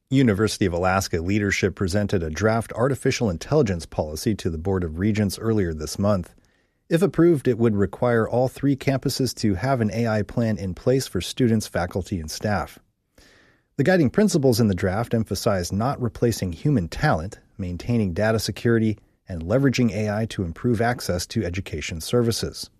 University of Alaska leadership presented a draft artificial intelligence policy to the Board of Regents earlier this month. If approved, it would require all 3 campuses to have an AI plan in place for students, faculty, and staff. The guiding principles in the draft emphasize not replacing human talent, maintaining data security, and leveraging AI to improve access to education services.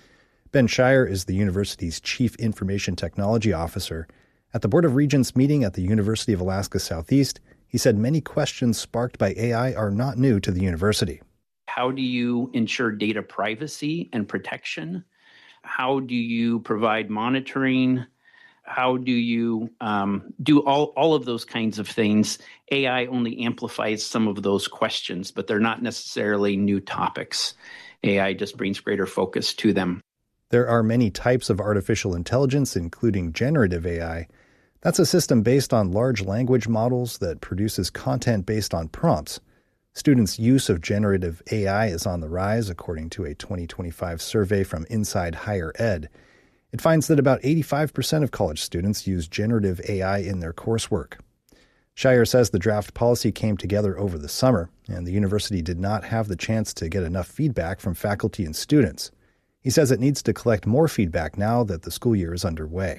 Ben Shire is the university's Chief Information Technology Officer. At the Board of Regents meeting at the University of Alaska Southeast, he said many questions sparked by AI are not new to the university. How do you ensure data privacy and protection? How do you provide monitoring? How do you do all of those kinds of things? AI only amplifies some of those questions, but they're not necessarily new topics. AI just brings greater focus to them. There are many types of artificial intelligence, including generative AI. That's a system based on large language models that produces content based on prompts. Students' use of generative AI is on the rise, according to a 2025 survey from Inside Higher Ed. It finds that about 85% of college students use generative AI in their coursework. Shire says the draft policy came together over the summer, and the university did not have the chance to get enough feedback from faculty and students. He says it needs to collect more feedback now that the school year is underway.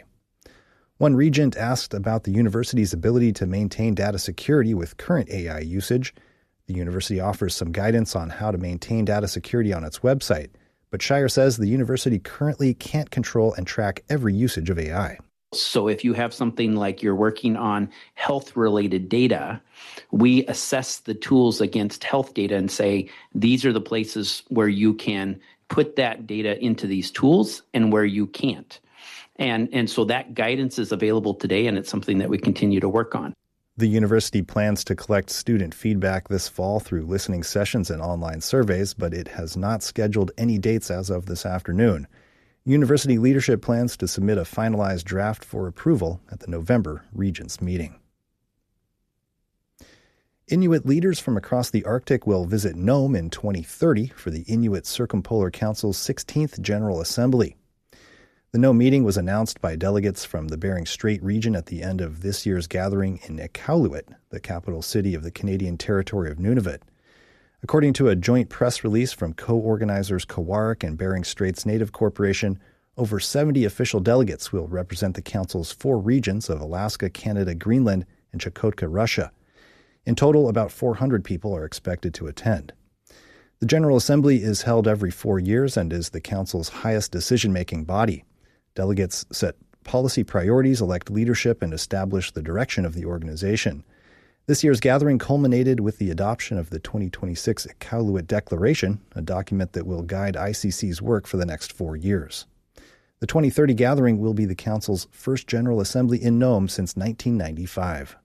One regent asked about the university's ability to maintain data security with current AI usage. The university offers some guidance on how to maintain data security on its website, but Shire says the university currently can't control and track every usage of AI. So if you have something like you're working on health-related data, we assess the tools against health data and say, these are the places where you can put that data into these tools and where you can't. And so that guidance is available today, and it's something that we continue to work on. The university plans to collect student feedback this fall through listening sessions and online surveys, but it has not scheduled any dates as of this afternoon. University leadership plans to submit a finalized draft for approval at the November Regents meeting. Inuit leaders from across the Arctic will visit Nome in 2030 for the Inuit Circumpolar Council's 16th General Assembly. The Nome meeting was announced by delegates from the Bering Strait region at the end of this year's gathering in Iqaluit, the capital city of the Canadian territory of Nunavut. According to a joint press release from co-organizers Kawarik and Bering Straits Native Corporation, over 70 official delegates will represent the Council's 4 regions of Alaska, Canada, Greenland, and Chukotka, Russia. In total, about 400 people are expected to attend. The General Assembly is held every 4 years and is the Council's highest decision-making body. Delegates set policy priorities, elect leadership, and establish the direction of the organization. This year's gathering culminated with the adoption of the 2026 Iqaluit Declaration, a document that will guide ICC's work for the next 4 years. The 2030 gathering will be the Council's first General Assembly in Nome since 1995.